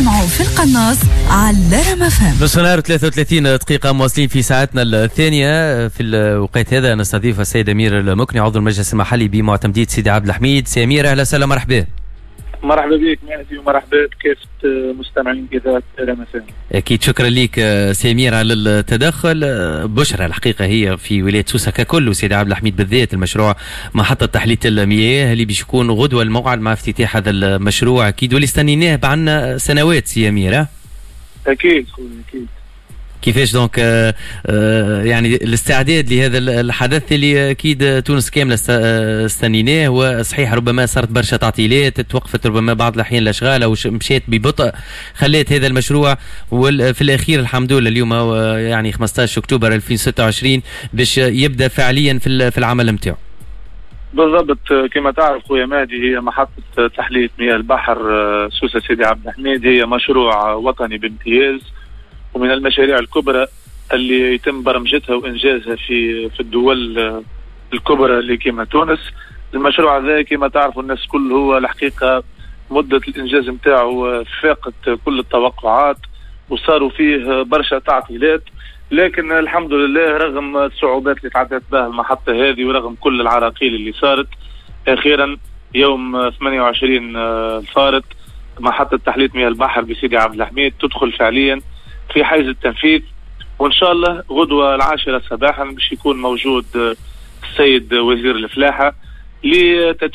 تسمعوا في القناص على رما فام. نص نهار 33 دقيقة مواصلين في ساعتنا الثانية. في الوقت هذا نستضيف السيد أمير المكني عضو المجلس المحلي بمعتمدية سيدي عبد الحميد. سي أمير أهلا وسهلا مرحبا. مرحبا بك مهدي ومرحبا بكافة مستمعين إذاعة رما فام. أكيد شكرا لك سي أمير على التدخل. بشرى الحقيقة هي في ولاية سوسة ككل وسيدي عبد الحميد بالذات المشروع محطة تحلية المياه اللي باش يكون غدوة الموعد مع افتتاح هذا المشروع أكيد واللي استنيناه بعنا سنوات سي أمير. أكيد أكيد. كيفاش دونك يعني الاستعداد لهذا الحدث اللي اكيد تونس كامله استنيناه؟ وصحيح ربما صارت برشا تعطيلات، توقفت ربما بعض الاحيان الاشغال او مشيت ببطء، خليت هذا المشروع وفي الاخير الحمد لله اليوم يعني 15 اكتوبر 2026 باش يبدا فعليا في العمل نتاعو. بالضبط كما تعرف خويا مهدي، هي محطة تحلية مياه البحر سوسة سيدي عبد الحميد هي مشروع وطني بامتياز ومن المشاريع الكبرى اللي يتم برمجتها وإنجازها في الدول الكبرى اللي كما تونس. المشروع هذا كما تعرفوا الناس كل هو الحقيقة مدة الإنجاز متاعه فاقت كل التوقعات وصاروا فيه برشا تعطيلات، لكن الحمد لله رغم الصعوبات اللي تعدت بها المحطة هذه ورغم كل العراقيل اللي صارت، أخيرا يوم 28 الفارط محطة تحلية مياه البحر بسيدي عبد الحميد تدخل فعليا في حيز التنفيذ، وإن شاء الله غدوة 10 صباحا باش يكون موجود السيد وزير الفلاحة